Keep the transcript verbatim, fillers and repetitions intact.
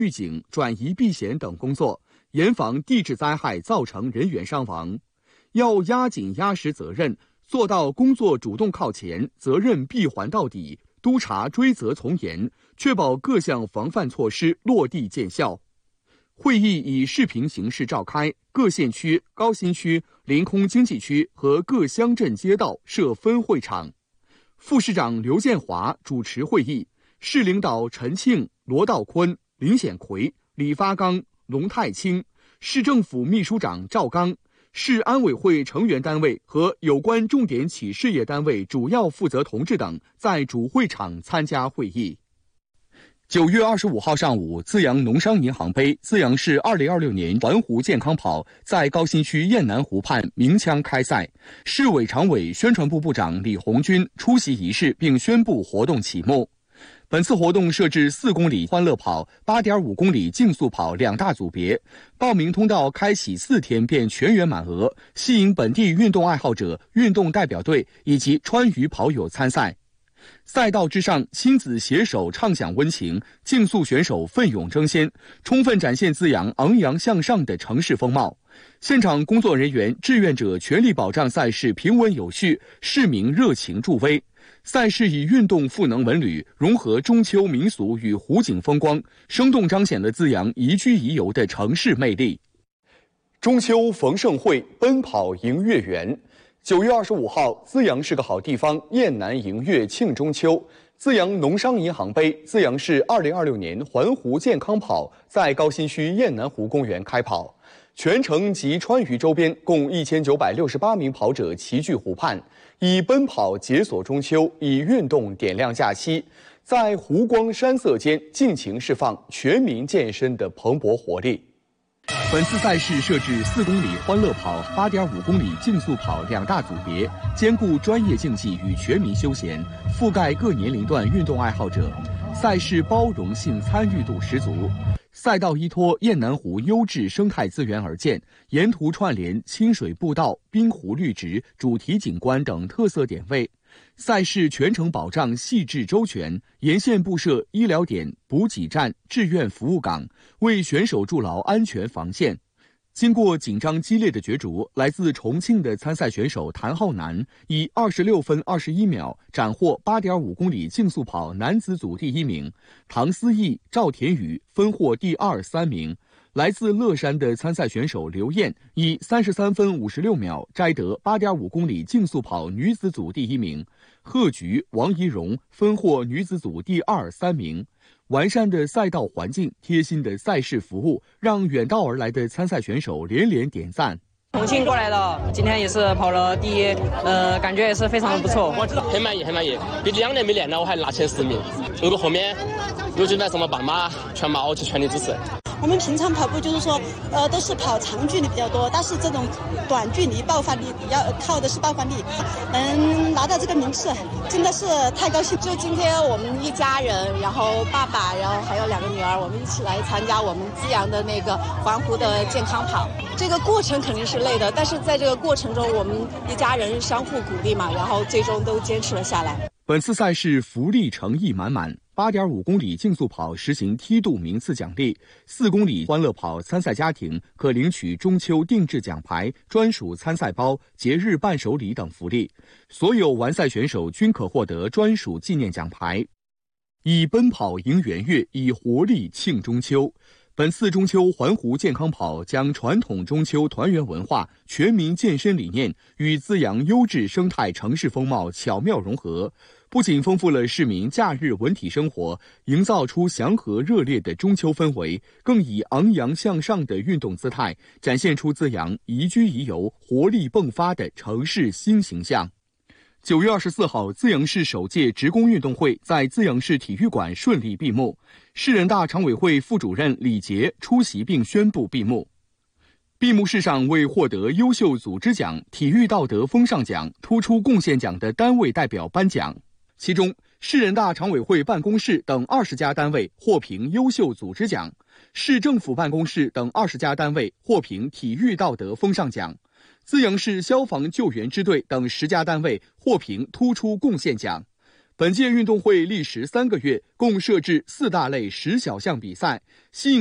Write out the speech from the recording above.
预警、转移避险等工作，严防地质灾害造成人员伤亡。要压紧压实责任，做到工作主动靠前，责任闭环到底，督查追责从严，确保各项防范措施落地见效。会议以视频形式召开，各县区、高新区、临空经济区和各乡镇街道设分会场。副市长刘建华主持会议，市领导陈庆、罗道坤、林显奎、李发刚、龙泰清，市政府秘书长赵刚，市安委会成员单位和有关重点企事业单位主要负责同志等在主会场参加会议。九月二十五号上午，资阳农商银行杯资阳市二零二六年环湖健康跑在高新区雁南湖畔鸣枪开赛，市委常委、宣传部部长李红军出席仪式并宣布活动启幕。本次活动设置四公里欢乐跑、八点五公里竞速跑两大组别，报名通道开启四天便全员满额，吸引本地运动爱好者、运动代表队以及川渝跑友参赛。赛道之上，亲子携手畅享温情，竞速选手奋勇争先，充分展现资阳昂扬向上的城市风貌。现场工作人员、志愿者全力保障赛事平稳有序，市民热情助威。赛事以运动赋能文旅，融合中秋民俗与湖景风光，生动彰显了资阳宜居宜游的城市魅力。中秋逢盛会，奔跑迎月圆。九月二十五号，资阳是个好地方，雁南迎月庆中秋。资阳农商银行杯资阳市二零二六年环湖健康跑在高新区雁南湖公园开跑，全程及川渝周边共一千九百六十八名跑者齐聚湖畔，以奔跑解锁中秋，以运动点亮假期，在湖光山色间尽情释放全民健身的蓬勃活力。本次赛事设置四公里欢乐跑、八点五公里竞速跑两大组别，兼顾专业竞技与全民休闲，覆盖各年龄段运动爱好者。赛事包容性、参与度十足。赛道依托雁南湖优质生态资源而建，沿途串联清水步道、滨湖绿植、主题景观等特色点位。赛事全程保障细致周全，沿线布设医疗点、补给站、志愿服务岗，为选手筑牢安全防线。经过紧张激烈的角逐，来自重庆的参赛选手谭浩南以二十六分二十一秒斩获八点五公里竞速跑男子组第一名，唐思义、赵田宇分获第二、三名。来自乐山的参赛选手刘艳以三十三分五十六秒摘得八点五公里竞速跑女子组第一名，贺菊、王怡蓉分获女子组第二、三名。完善的赛道环境、贴心的赛事服务，让远道而来的参赛选手连连点赞。 重庆过来的，今天也是跑了第一，呃，感觉也是非常的不错。 我知道很满意，很满意，比两年没练了，我还拿前十名。如果后面有举办什么半马、全马，我就全力支持。 我们平常跑步就是说，呃，都是跑长距离比较多，但是这种短距离爆发力要靠的是爆发力，能拿到这个名次，真的是太高兴。 就今天我们一家人，然后爸爸，然后还有两个女儿，我们一起来参加我们资阳的那个环湖的健康跑。这个过程肯定是累的，但是在这个过程中，我们一家人相互鼓励嘛，然后最终都坚持了下来。 本次赛事福利诚意满满。八点五公里竞速跑实行梯度名次奖励，四公里欢乐跑参赛家庭可领取中秋定制奖牌、专属参赛包、节日伴手礼等福利。所有完赛选手均可获得专属纪念奖牌。以奔跑迎圆月，以活力庆中秋。本次中秋环湖健康跑将传统中秋团圆文化、全民健身理念与资阳优质生态城市风貌巧妙融合，不仅丰富了市民假日文体生活，营造出祥和热烈的中秋氛围，更以昂扬向上的运动姿态，展现出资阳宜居宜游、活力迸发的城市新形象。九月二十四号，资阳市首届职工运动会在资阳市体育馆顺利闭幕，市人大常委会副主任李杰出席并宣布闭幕。闭幕式上，为获得优秀组织奖、体育道德风尚奖、突出贡献奖的单位代表颁奖。其中，市人大常委会办公室等二十家单位获评优秀组织奖，市政府办公室等二十家单位获评体育道德风尚奖，资阳市消防救援支队等十家单位获评突出贡献奖。 本届运动会历时三个月，共设置四大类十小项比赛，吸引